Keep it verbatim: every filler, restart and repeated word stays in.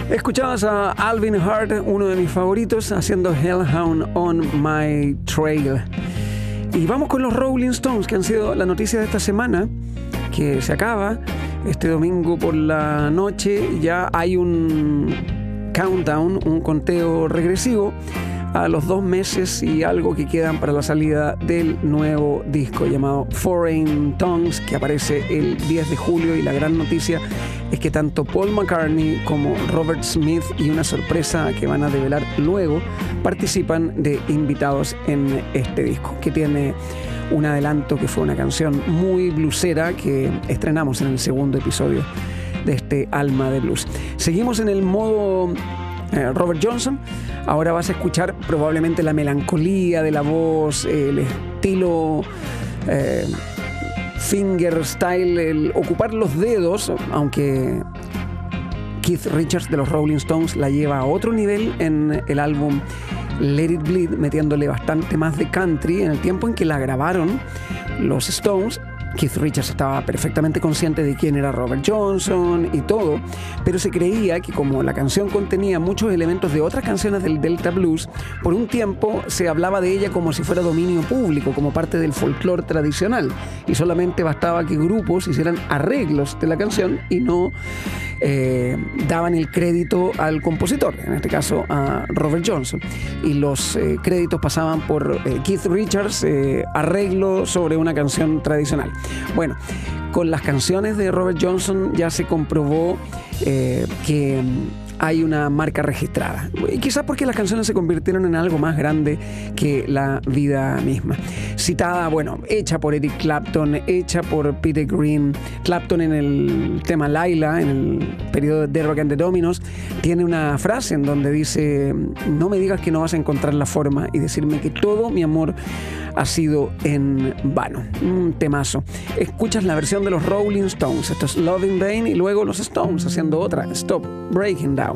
Escuchabas a Alvin Hart, uno de mis favoritos, haciendo Hellhound on My Trail. Y vamos con los Rolling Stones, que han sido la noticia de esta semana, que se acaba este domingo por la noche. Ya hay un countdown, un conteo regresivo a los dos meses y algo que quedan para la salida del nuevo disco llamado Foreign Tongues, que aparece el diez de julio. Y la gran noticia es que tanto Paul McCartney como Robert Smith, y una sorpresa que van a develar luego, participan de invitados en este disco, que tiene un adelanto que fue una canción muy bluesera que estrenamos en el segundo episodio de este Alma de Blues. Seguimos en el modo eh, Robert Johnson. Ahora vas a escuchar probablemente la melancolía de la voz, el estilo eh, fingerstyle, el ocupar los dedos, aunque Keith Richards de los Rolling Stones la lleva a otro nivel en el álbum Let It Bleed, metiéndole bastante más de country. En el tiempo en que la grabaron los Stones, Keith Richards estaba perfectamente consciente de quién era Robert Johnson y todo, pero se creía que como la canción contenía muchos elementos de otras canciones del Delta Blues, por un tiempo se hablaba de ella como si fuera dominio público, como parte del folclore tradicional, y solamente bastaba que grupos hicieran arreglos de la canción y no eh, daban el crédito al compositor, en este caso a Robert Johnson, y los eh, créditos pasaban por eh, Keith Richards, eh, arreglo sobre una canción tradicional. Bueno, con las canciones de Robert Johnson ya se comprobó eh, que hay una marca registrada. Quizás porque las canciones se convirtieron en algo más grande que la vida misma. Citada, bueno, hecha por Eric Clapton, hecha por Peter Green. Clapton en el tema Laila, en el periodo de Rock and the Dominos, tiene una frase en donde dice: no me digas que no vas a encontrar la forma y decirme que todo mi amor ha sido en vano. Un temazo. Escuchas la versión de los Rolling Stones. Esto es Love in Vain, y luego los Stones haciendo otra, Stop Breaking Down.